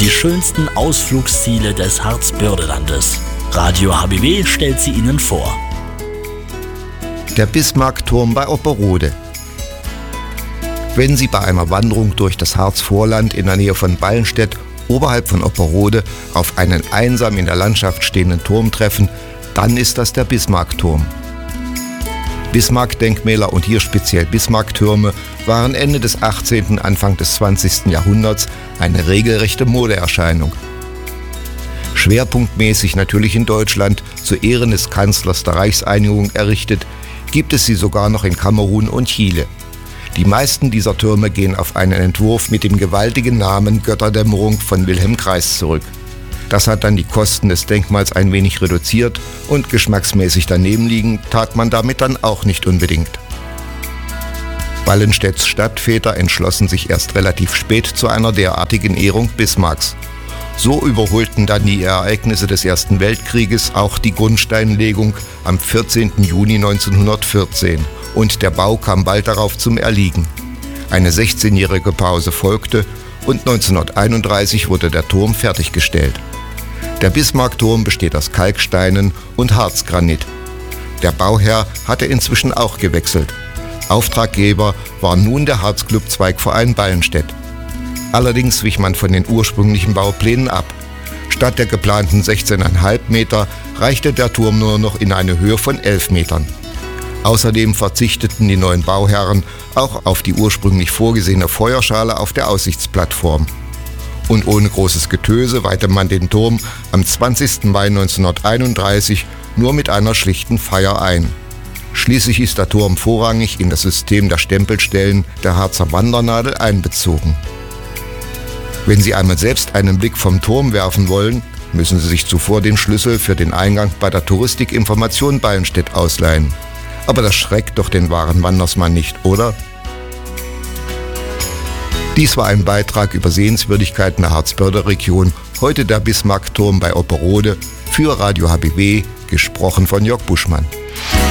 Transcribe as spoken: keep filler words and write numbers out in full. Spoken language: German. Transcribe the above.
die schönsten Ausflugsziele des Harzbördelandes. Radio H B W stellt sie Ihnen vor. Der Bismarckturm bei Opperode. Wenn Sie bei einer Wanderung durch das Harzvorland in der Nähe von Ballenstedt oberhalb von Opperode auf einen einsam in der Landschaft stehenden Turm treffen, dann ist das der Bismarckturm. Bismarck-Denkmäler und hier speziell Bismarcktürme waren Ende des achtzehnten, Anfang des zwanzigsten Jahrhunderts eine regelrechte Modeerscheinung. Schwerpunktmäßig natürlich in Deutschland, zu Ehren des Kanzlers der Reichseinigung errichtet, gibt es sie sogar noch in Kamerun und Chile. Die meisten dieser Türme gehen auf einen Entwurf mit dem gewaltigen Namen Götterdämmerung von Wilhelm Kreis zurück. Das hat dann die Kosten des Denkmals ein wenig reduziert und geschmacksmäßig daneben liegen tat man damit dann auch nicht unbedingt. Ballenstedts Stadtväter entschlossen sich erst relativ spät zu einer derartigen Ehrung Bismarcks. So überholten dann die Ereignisse des Ersten Weltkrieges auch die Grundsteinlegung am vierzehnten Juni neunzehnhundertvierzehn und der Bau kam bald darauf zum Erliegen. Eine sechzehnjährige Pause folgte und neunzehnhunderteinunddreißig wurde der Turm fertiggestellt. Der Bismarckturm besteht aus Kalksteinen und Harzgranit. Der Bauherr hatte inzwischen auch gewechselt. Auftraggeber war nun der Harzclub-Zweigverein Ballenstedt. Allerdings wich man von den ursprünglichen Bauplänen ab. Statt der geplanten sechzehn Komma fünf Meter reichte der Turm nur noch in eine Höhe von elf Metern. Außerdem verzichteten die neuen Bauherren auch auf die ursprünglich vorgesehene Feuerschale auf der Aussichtsplattform. Und ohne großes Getöse weihte man den Turm am zwanzigsten Mai neunzehnhunderteinunddreißig nur mit einer schlichten Feier ein. Schließlich ist der Turm vorrangig in das System der Stempelstellen der Harzer Wandernadel einbezogen. Wenn Sie einmal selbst einen Blick vom Turm werfen wollen, müssen Sie sich zuvor den Schlüssel für den Eingang bei der Touristikinformation Ballenstedt ausleihen. Aber das schreckt doch den wahren Wandersmann nicht, oder? Dies war ein Beitrag über Sehenswürdigkeiten der Harzbörder-Region, heute der Bismarckturm bei Opperode, für Radio H B W, gesprochen von Jörg Buschmann.